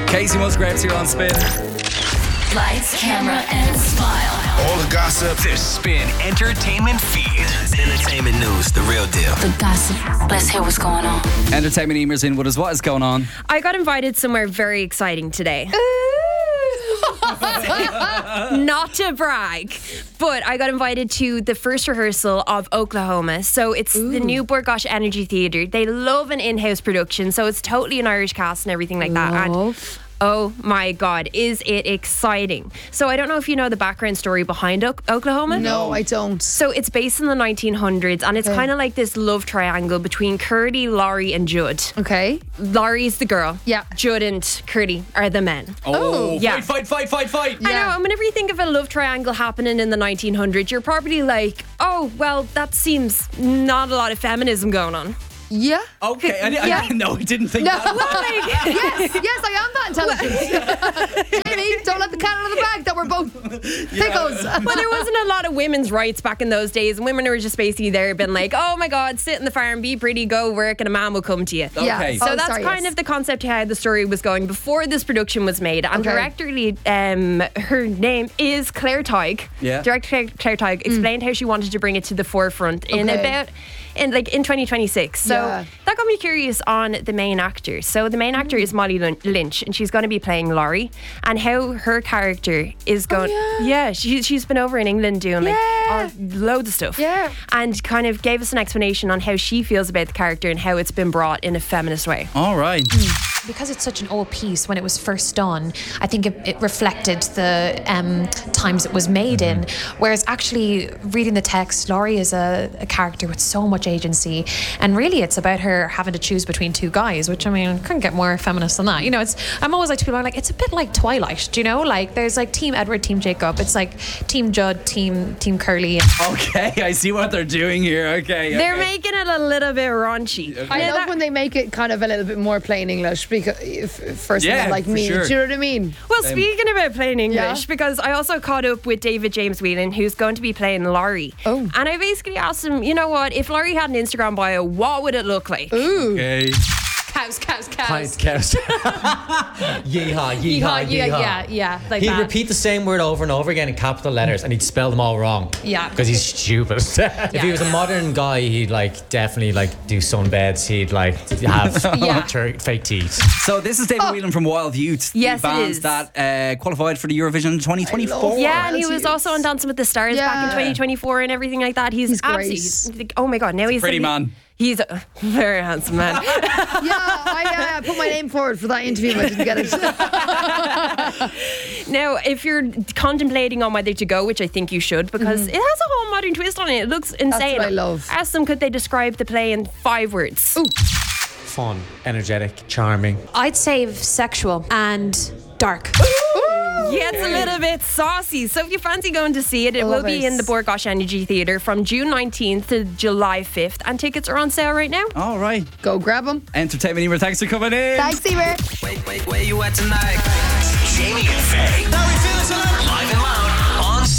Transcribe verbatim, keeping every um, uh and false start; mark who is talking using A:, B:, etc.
A: Casey Musgraves here on Spin.
B: Lights, camera, and smile.
C: All the gossip.
D: The Spin Entertainment Feed. Entertainment news, the real deal.
B: The gossip. Let's hear what's going on.
A: Entertainment Emer's in with us. What is going on?
E: I got invited somewhere very exciting today. Not to brag, but I got invited to the first rehearsal of Oklahoma. So it's Ooh. the new Bord Gáis Energy Theatre. They love an in-house production, so it's totally an Irish cast and everything like that.
F: Love.
E: And oh my God, is it exciting? So I don't know if you know the background story behind o- Oklahoma.
F: No, I don't.
E: So it's based in the nineteen hundreds and it's
F: Okay.
E: kind of like this love triangle between Curdy, Laurie and Judd.
F: Okay.
E: Laurie's the girl.
F: Yeah.
E: Judd and Curdy are the men.
A: Oh,
E: yeah.
A: fight, fight, fight, fight, fight.
E: I
F: Yeah.
E: know, and whenever you think of a love triangle happening in the nineteen hundreds, you're probably like, oh, well, that seems not a lot of feminism going on.
F: Yeah.
A: Okay, I, I,
E: Yeah.
A: no, I didn't think
F: No.
A: that.
F: yes, yes, I am that intelligent. Jamie, don't let the cat out of the bag that we're both pickles.
E: Well, there wasn't a lot of women's rights back in those days, and women were just basically there being like, oh my God, sit in the farm, be pretty, go work, and a man will come to you.
F: Yeah.
A: Okay.
E: So
F: Oh,
E: that's
F: sorry,
E: kind
F: yes.
E: of the concept how the story was going before this production was made. And
F: Okay.
E: director, um, her name is Claire Teig.
A: Yeah.
E: Director Claire, Claire Teig explained how she wanted to bring it to the forefront in
F: Okay.
E: about in like in twenty twenty-six. So
F: Yeah.
E: that got me curious on the main actor. So the main actor is Molly Lyn- Lynch, and she's going to be playing Laurie, and how her character is going.
F: yeah.
E: yeah, she she's been over in England doing like
F: Yeah.
E: all, loads of stuff.
F: Yeah.
E: and kind of gave us an explanation on how she feels about the character and how it's been brought in a feminist way.
A: All right.
G: Because it's such an old piece, when it was first done, I think it, it reflected the um, times it was made in. Whereas actually reading the text, Laurie is a, a character with so much agency, and really it's about her having to choose between two guys, which I mean, couldn't get more feminist than that. You know, it's I'm always like to people I'm like, it's a bit like Twilight, do you know? Like there's like Team Edward, Team Jacob. It's like Team Judd, Team Team Curly.
A: Okay, I see what they're doing here. Okay.
E: They're
A: okay.
E: making it a little bit raunchy.
F: I
E: Yeah,
F: love
E: that-
F: when they make it kind of a little bit more plain English, because if, for
A: Yeah,
F: someone like
A: for
F: me,
A: sure.
F: do you know what I mean?
E: Well, speaking about plain English,
F: Yeah.
E: because I also caught up with David James Whelan, who's going to be playing Laurie.
F: Oh.
E: And I basically asked him, you know what, if Laurie had an Instagram bio, what would it look like?
F: Ooh.
A: Okay.
G: Cows, cows, cows.
H: Pints, cows. yeehaw, yeehaw,
G: Yeehaw,
H: yeehaw.
G: yeah, yeah, yeah, like
H: He'd
G: that.
H: repeat the same word over and over again in capital letters, and he'd spell them all wrong.
G: Yeah.
H: Because he's stupid. If he was a modern guy, he'd like definitely like do sunbeds. He'd like have
G: Yeah.
H: ter- fake teeth.
A: So this is David Whelan from Wild Youth.
E: Yes,
A: the
E: it
A: band
E: is.
A: that uh, qualified for the Eurovision twenty twenty-four.
E: Yeah, and he
F: Wild
E: was
F: Youth.
E: also on Dancing with the Stars back in
F: Yeah.
E: twenty twenty-four and everything like that. He's,
F: He's great.
E: absolutely, he's like, oh my God, now he's
A: pretty
E: a-
A: man.
E: He's a very handsome man.
F: Yeah, I uh, put my name forward for that interview, but I didn't get it.
E: Now, if you're contemplating on whether to go, which I think you should, because it has a whole modern twist on it. It looks insane.
F: what I love.
E: Ask them, could they describe the play in five words?
H: Fun, energetic, charming.
G: I'd say sexual and dark.
E: Yeah, it's a little bit saucy. So if you fancy going to see it, it
F: I
E: will
F: love
E: be
F: it.
E: in the Bord Gáis Energy Theatre from June nineteenth to July fifth. And tickets are on sale right now.
A: All right.
F: Go grab them.
A: Entertainment Emer, thanks for coming in.
F: Thanks, Emer.
D: Wait, wait, where you at tonight? Jamie and Faye. How we feeling tonight? Live and loud